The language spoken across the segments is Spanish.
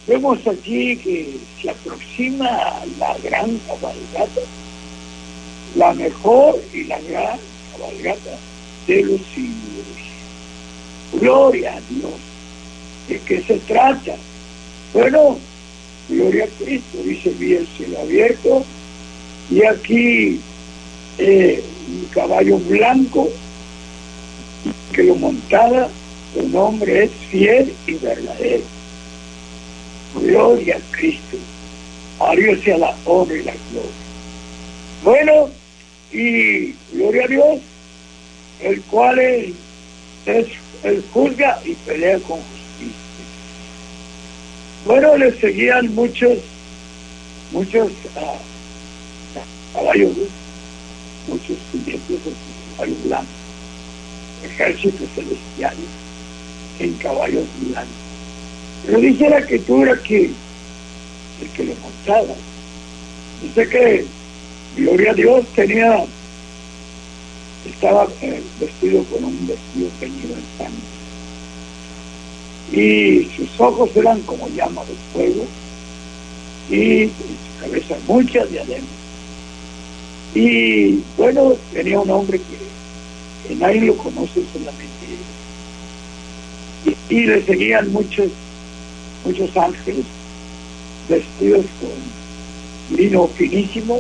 Vemos aquí que se aproxima la gran cabalgata, la mejor y la gran cabalgata de los siglos. Gloria a Dios. ¿De qué se trata? Bueno, gloria a Cristo. Dice: vi el cielo abierto y aquí un caballo blanco que lo montaba un hombre es fiel y verdadero. Gloria a Cristo. A Dios sea la honra y la gloria. Bueno, y gloria a Dios, el cual él juzga y pelea con justicia. Bueno, le seguían muchos caballos, muchos jinetes de caballos blancos, ejércitos celestiales en caballos blancos. Pero dice la escritura que el que lo montaba, dice que, gloria a Dios, estaba vestido con un vestido teñido en sangre, y sus ojos eran como llamas de fuego, y en su cabeza muchas diademas. Y bueno, tenía un hombre que nadie lo conoce, solamente él. Y le seguían muchos ángeles vestidos con lino finísimo,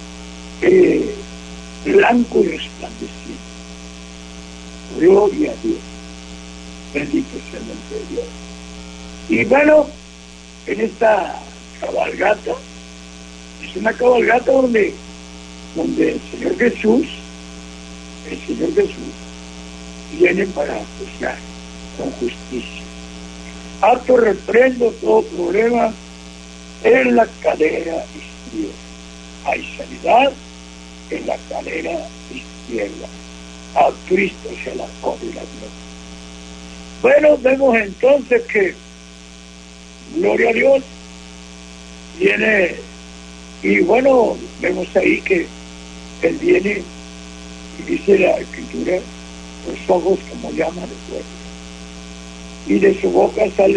blanco y resplandeciente. Gloria a Dios. Bendito sea el nombre de Dios. Y bueno, en esta cabalgata, es una cabalgata donde el Señor Jesús viene para juzgar con justicia. Harto reprendo todo problema en la cadera izquierda. Hay sanidad en la cadera izquierda. A Cristo sea la honra y la gloria. Bueno, vemos entonces que, gloria a Dios, viene, y bueno, vemos ahí que Él viene, y dice la escritura, los ojos como llamas de fuego, y de su boca sale